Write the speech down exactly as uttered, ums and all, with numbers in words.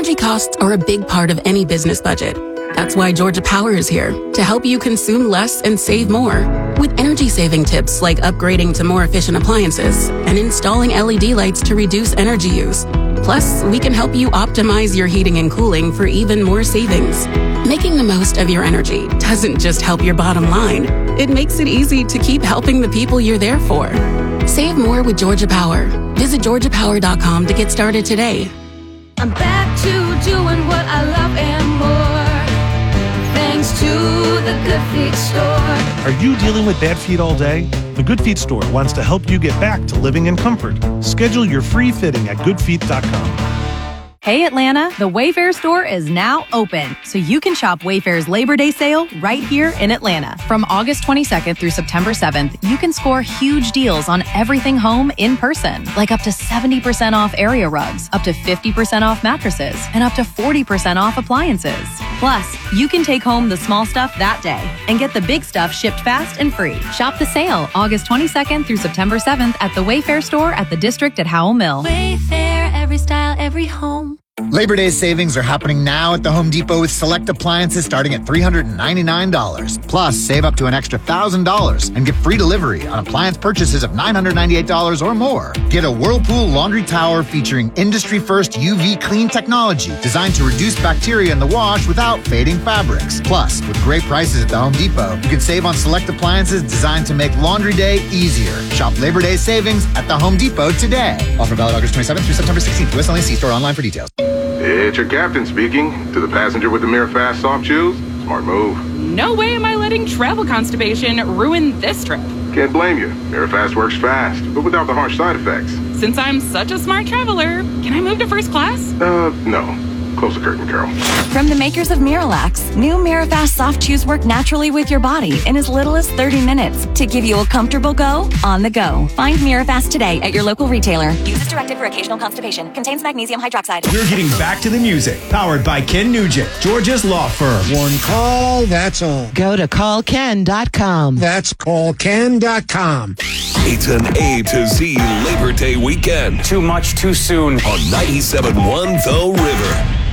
Energy costs are a big part of any business budget. That's why Georgia Power is here to help you consume less and save more. With energy-saving tips like upgrading to more efficient appliances and installing L E D lights to reduce energy use. Plus, we can help you optimize your heating and cooling for even more savings. Making the most of your energy doesn't just help your bottom line. It makes it easy to keep helping the people you're there for. Save more with Georgia Power. Visit georgia power dot com to get started today. I'm back to doing what I love and more. Thanks to the Good Feet store. Are you dealing with bad feet all day? The Good Feet store wants to help you get back to living in comfort. Schedule your free fitting at good feet dot com. Hey Atlanta, the Wayfair store is now open, so you can shop Wayfair's Labor Day sale right here in Atlanta. From August twenty-second through September seventh, you can score huge deals on everything home in person, like up to seventy percent off area rugs, up to fifty percent off mattresses, and up to forty percent off appliances. Plus, you can take home the small stuff that day and get the big stuff shipped fast and free. Shop the sale August twenty-second through September seventh at the Wayfair store at the District at Howell Mill. Wayfair, every style, every home. Labor Day savings are happening now at the Home Depot with select appliances starting at three hundred ninety-nine dollars. Plus, save up to an extra one thousand dollars and get free delivery on appliance purchases of nine hundred ninety-eight dollars or more. Get a Whirlpool laundry tower featuring industry-first U V clean technology designed to reduce bacteria in the wash without fading fabrics. Plus, with great prices at the Home Depot, you can save on select appliances designed to make laundry day easier. Shop Labor Day savings at the Home Depot today. Offer valid August twenty-seventh through September sixteenth. U S only. See store online for details. It's your captain speaking. To the passenger with the Mirafast soft chews, smart move. No way am I letting travel constipation ruin this trip. Can't blame you. Mirafast works fast, but without the harsh side effects. Since I'm such a smart traveler, can I move to first class? Uh, no. Close the curtain, Carol. From the makers of Miralax, new Mirafast soft chews work naturally with your body in as little as thirty minutes to give you a comfortable go on the go. Find Mirafast today at your local retailer. Use as directed for occasional constipation. Contains magnesium hydroxide. We're getting back to the music. Powered by Ken Nugent, Georgia's law firm. One call, that's all. Go to call ken dot com. That's call ken dot com. It's an A to Z Labor Day weekend. Too much, too soon. On ninety-seven point one The River.